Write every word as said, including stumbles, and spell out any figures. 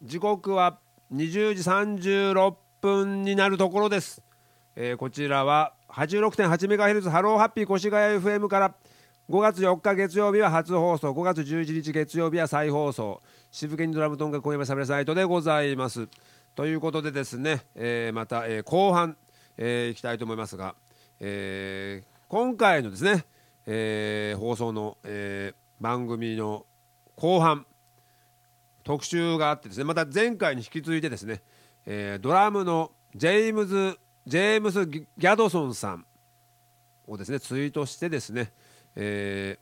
時刻はにじゅうじさんじゅうろっぷんになるところです。えー、こちらは はちじゅうろくてんはちメガヘルツ ハローハッピー越谷 エフエム からごがつよっか月曜日は初放送、ごがつじゅういちにち月曜日は再放送、渋気にドラムトンが今夜もしゃべりサイトでございます。ということでですね、えー、また、えー、後半、えー、いきたいと思いますが、えー、今回のですね、えー、放送の、えー、番組の後半特集があってですね、また前回に引き続いてですね、えー、ドラムのジェームズ・ジェームス・ギャドソンさんをですねツイートしてですね、え